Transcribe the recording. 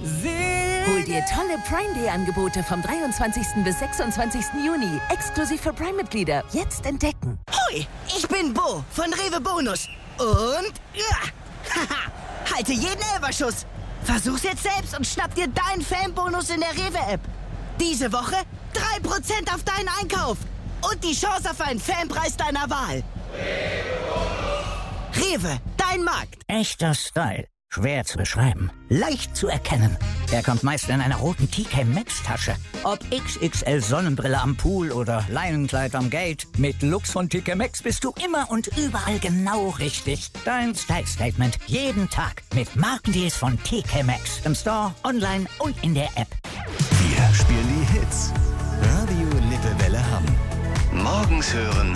Hol dir tolle Prime Day Angebote vom 23. bis 26. Juni. Exklusiv für Prime-Mitglieder. Jetzt entdecken. Hoi, ich bin Bo von Rewe Bonus. Und halte jeden Elferschuss. Versuch's jetzt selbst und schnapp dir deinen Fanbonus in der Rewe-App. Diese Woche 3% auf deinen Einkauf. Und die Chance auf einen Fanpreis deiner Wahl. Rewe, dein Markt. Echter Style. Schwer zu beschreiben. Leicht zu erkennen. Er kommt meist in einer roten TK Maxx Tasche. Ob XXL Sonnenbrille am Pool oder Leinenkleid am Gate. Mit Looks von TK Maxx bist du immer und überall genau richtig. Dein Style Statement. Jeden Tag. Mit Markendeals von TK Maxx. Im Store, online und in der App. Wir spielen die Hits. Radio Lippewelle Hamm. Morgens hören